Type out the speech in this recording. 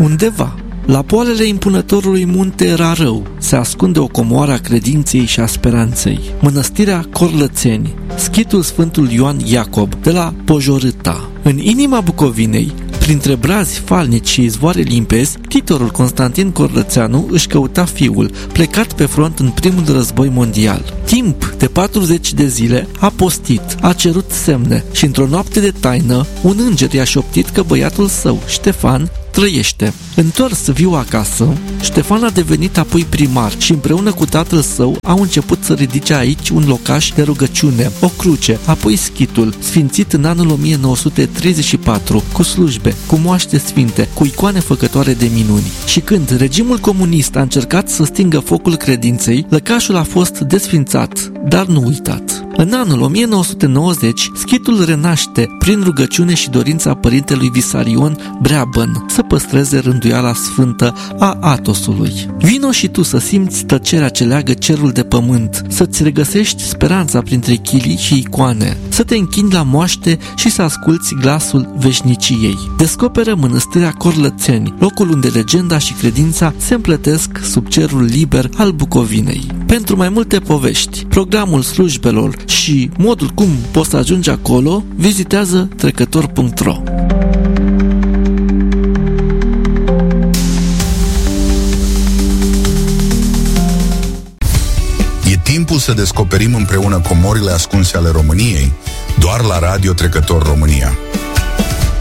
Undeva, la poalele impunătorului munte Rarău, se ascunde o comoară a credinței și a speranței. Mănăstirea Corlățeni, schitul Sfântul Ioan Iacob de la Pojorâta. În inima Bucovinei, printre brazi falnici și izvoare limpezi, titorul Constantin Corlățeanu își căuta fiul, plecat pe front în primul război mondial. Timp de 40 de zile a postit, a cerut semne și într-o noapte de taină, un înger i-a șoptit că băiatul său, Ștefan, trăiește. Întors viu acasă, Ștefan a devenit apoi primar și împreună cu tatăl său au început să ridice aici un locaș de rugăciune, o cruce, apoi schitul, sfințit în anul 1934, cu slujbe, cu moaște sfinte, cu icoane făcătoare de minuni. Și când regimul comunist a încercat să stingă focul credinței, lăcașul a fost desfințat, dar nu uitat. În anul 1990, schitul renaște prin rugăciune și dorința părintelui Visarion Breabăn să păstreze rânduiala sfântă a Atosului. Vino și tu să simți tăcerea ce leagă cerul de pământ, să-ți regăsești speranța printre chilii și icoane, să te închini la moaște și să asculți glasul veșniciei. Descoperă mănăstirea Corlățeni, locul unde legenda și credința se împletesc sub cerul liber al Bucovinei. Pentru mai multe povești, programul slujbelor și modul cum poți să ajungi acolo, vizitează trecător.ro. E timpul să descoperim împreună comorile ascunse ale României, doar la Radio Trecător România.